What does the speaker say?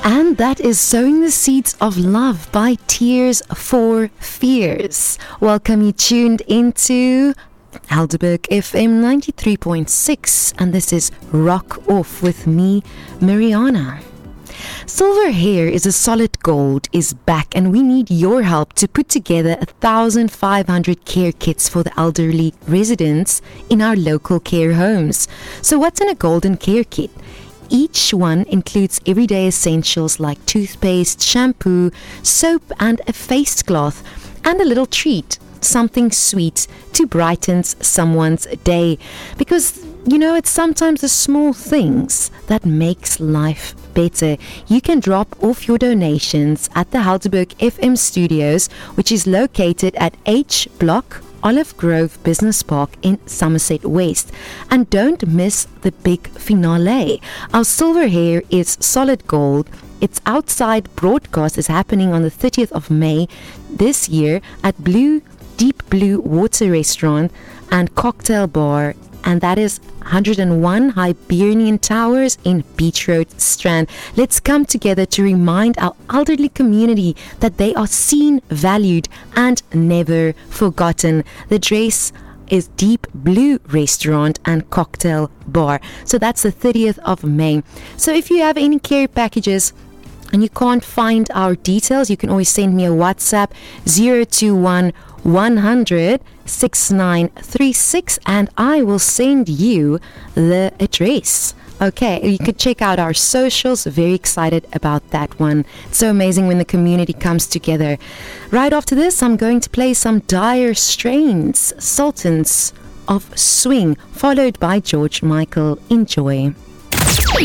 And that is Sowing the Seeds of Love by Tears for Fears. Welcome, you tuned into Helderberg FM 93.6, and this is Rock Off with me, Mariana. Silver Hair is a Solid Gold is back, and we need your help to put together 1,500 care kits for the elderly residents in our local care homes. So what's in a golden care kit? Each one includes everyday essentials like toothpaste, shampoo, soap, and a face cloth, and a little treat, something sweet to brighten someone's day. Because, you know, it's sometimes the small things that makes life better. You can drop off your donations at the Helderberg FM studios, which is located at H Block, Olive Grove Business Park in Somerset West. And don't miss the big finale. Our Silver Hair is Solid Gold. Its outside broadcast is happening on the 30th of May this year at Deep Blue Water Restaurant and Cocktail Bar, and that is 101 Hibernian Towers in Beach Road, Strand. Let's come together to remind our elderly community that they are seen, valued, and never forgotten. The address is Deep Blue Restaurant and Cocktail Bar. So that's the 30th of May. So if you have any care packages and you can't find our details, you can always send me a WhatsApp 021 100 6936, and I will send you the address. Okay, you could check out our socials. Very excited about that one. It's so amazing when the community comes together. Right after this, I'm going to play some Dire Straits, Sultans of Swing, followed by George Michael. Enjoy.